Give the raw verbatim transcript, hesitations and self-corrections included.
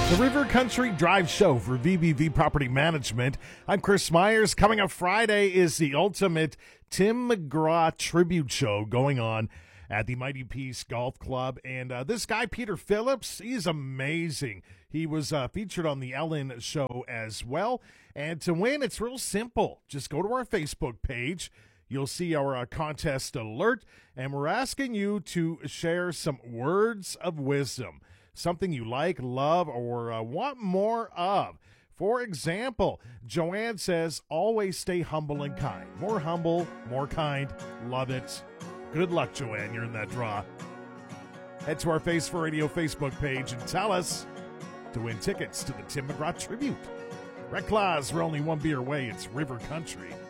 The River Country Drive Show for V B V Property Management. I'm Chris Myers. Coming up Friday is the ultimate Tim McGraw tribute show going on at the Mighty Peace Golf Club. And uh, this guy, Peter Phillips, he's amazing. He was uh, featured on the Ellen Show as well. And to win, it's real simple. Just go to our Facebook page. You'll see our uh, contest alert. And we're asking you to share some words of wisdom. Something you like, love, or uh, want more of. For example, Joanne says, always stay humble and kind. More humble, more kind. Love it. Good luck, Joanne. You're in that draw. Head to our Face for Radio Facebook page and tell us to win tickets to the Tim McGraw Tribute. Red Claws, we're only one beer away. It's River Country.